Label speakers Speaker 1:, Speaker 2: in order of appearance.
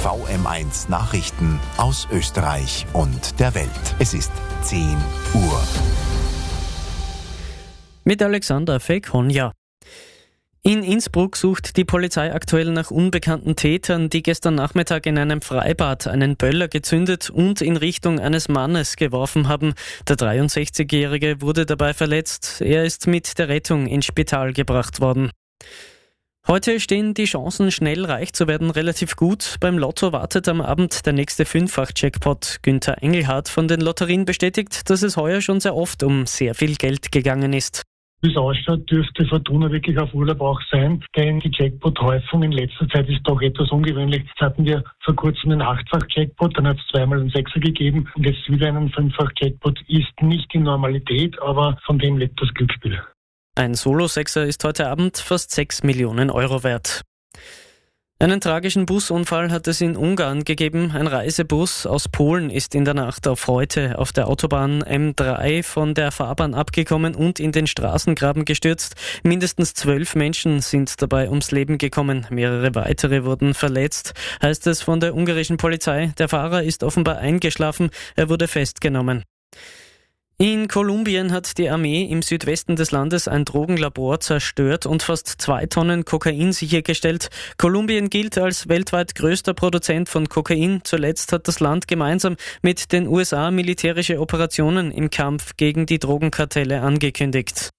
Speaker 1: VM1 Nachrichten aus Österreich und der Welt. Es ist 10 Uhr.
Speaker 2: Mit Alexander Feghonja. In Innsbruck sucht die Polizei aktuell nach unbekannten Tätern, die gestern Nachmittag in einem Freibad einen Böller gezündet und in Richtung eines Mannes geworfen haben. Der 63-Jährige wurde dabei verletzt. Er ist mit der Rettung ins Spital gebracht worden. Heute stehen die Chancen, schnell reich zu werden, relativ gut. Beim Lotto wartet am Abend der nächste Fünffach-Jackpot. Günther Engelhardt von den Lotterien bestätigt, dass es heuer schon sehr oft um sehr viel Geld gegangen ist.
Speaker 3: Wie es ausschaut, dürfte Fortuna wirklich auf Urlaub auch sein, denn die Jackpot-Häufung in letzter Zeit ist doch etwas ungewöhnlich. Jetzt hatten wir vor kurzem einen 8-fach-Jackpot, dann hat es zweimal einen 6er gegeben und jetzt wieder einen 5-fach-Jackpot. Ist nicht die Normalität, aber von dem lebt das Glücksspiel.
Speaker 2: Ein Solo-Sechser ist heute Abend fast 6 Millionen Euro wert. Einen tragischen Busunfall hat es in Ungarn gegeben. Ein Reisebus aus Polen ist in der Nacht auf heute auf der Autobahn M3 von der Fahrbahn abgekommen und in den Straßengraben gestürzt. Mindestens 12 Menschen sind dabei ums Leben gekommen. Mehrere weitere wurden verletzt, heißt es von der ungarischen Polizei. Der Fahrer ist offenbar eingeschlafen. Er wurde festgenommen. In Kolumbien hat die Armee im Südwesten des Landes ein Drogenlabor zerstört und fast 2 Tonnen Kokain sichergestellt. Kolumbien gilt als weltweit größter Produzent von Kokain. Zuletzt hat das Land gemeinsam mit den USA militärische Operationen im Kampf gegen die Drogenkartelle angekündigt.